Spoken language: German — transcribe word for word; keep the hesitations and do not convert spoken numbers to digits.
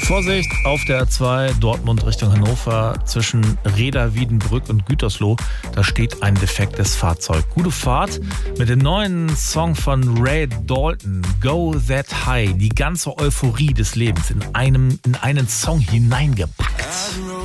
Vorsicht auf der A zwei Dortmund Richtung Hannover zwischen Reda, Wiedenbrück und Gütersloh. Da steht ein defektes Fahrzeug. Gute Fahrt mit dem neuen Song von Ray Dalton, Go That High. Die ganze Euphorie des Lebens in einem in einen Song hineingepackt.